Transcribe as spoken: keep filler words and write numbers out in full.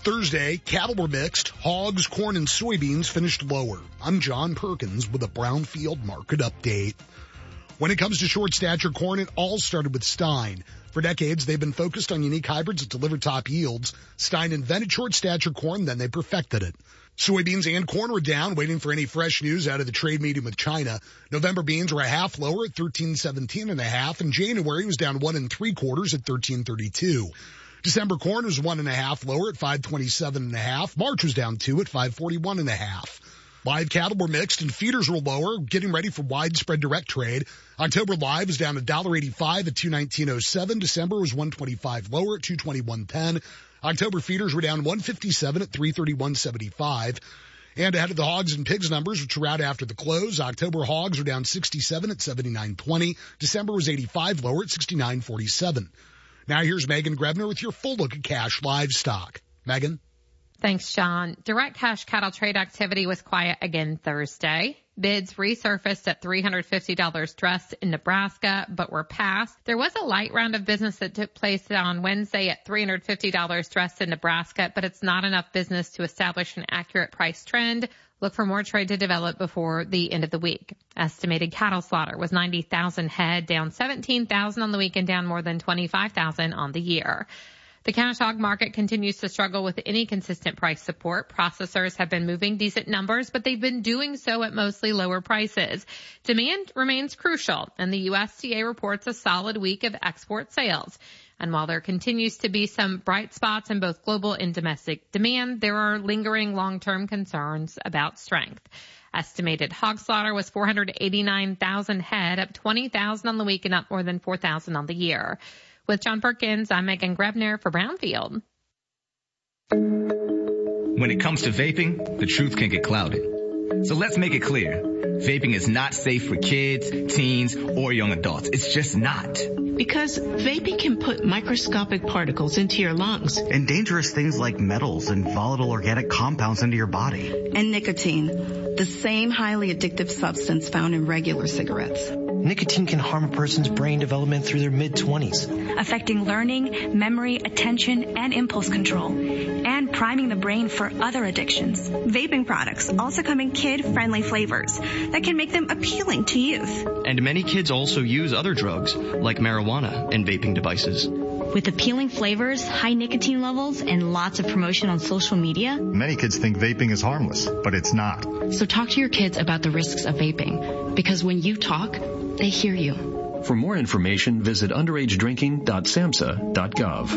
Thursday, cattle were mixed. Hogs, corn, and soybeans finished lower. I'm John Perkins with a Brownfield market update. When it comes to short stature corn, it all started with Stein. For decades, they've been focused on unique hybrids that deliver top yields. Stein invented short stature corn, then they perfected it. Soybeans and corn were down, waiting for any fresh news out of the trade meeting with China. November beans were a half lower at thirteen seventeen and a half, and January was down one and three quarters at thirteen thirty-two. December corn was one and a half lower at five twenty-seven and a half. March was down two at five forty-one and a half. Live cattle were mixed and feeders were lower, getting ready for widespread direct trade. October live was down one dollar eighty-five at two nineteen oh seven. December was one twenty-five lower at two twenty-one ten. October feeders were down one fifty-seven at three thirty-one seventy-five. And ahead of the hogs and pigs numbers, which were out after the close, October hogs were down sixty-seven at seventy-nine twenty. December was eighty-five lower at sixty-nine forty-seven. Now here's Megan Grebner with your full look at cash livestock. Megan? Thanks, John. Direct cash cattle trade activity was quiet again Thursday. Bids resurfaced at three hundred fifty dollars dressed in Nebraska, but were passed. There was a light round of business that took place on Wednesday at three hundred fifty dollars dressed in Nebraska, but it's not enough business to establish an accurate price trend. Look for more trade to develop before the end of the week. Estimated cattle slaughter was ninety thousand head, down seventeen thousand on the week and down more than twenty-five thousand on the year. The cash hog market continues to struggle with any consistent price support. Processors have been moving decent numbers, but they've been doing so at mostly lower prices. Demand remains crucial, and the U S D A reports a solid week of export sales. And while there continues to be some bright spots in both global and domestic demand, there are lingering long-term concerns about strength. Estimated hog slaughter was four hundred eighty-nine thousand head, up twenty thousand on the week and up more than four thousand on the year. With John Perkins, I'm Megan Grebner for Brownfield. When it comes to vaping, the truth can get clouded. So let's make it clear. Vaping is not safe for kids, teens, or young adults. It's just not. Because vaping can put microscopic particles into your lungs. And dangerous things like metals and volatile organic compounds into your body. And nicotine, the same highly addictive substance found in regular cigarettes. Nicotine can harm a person's brain development through their mid-twenties. Affecting learning, memory, attention, and impulse control. And priming the brain for other addictions. Vaping products also come in kid-friendly flavors that can make them appealing to youth. And many kids also use other drugs, like marijuana and vaping devices. With appealing flavors, high nicotine levels, and lots of promotion on social media, many kids think vaping is harmless, but it's not. So talk to your kids about the risks of vaping, because when you talk, they hear you. For more information, visit underage drinking dot samhsa dot gov.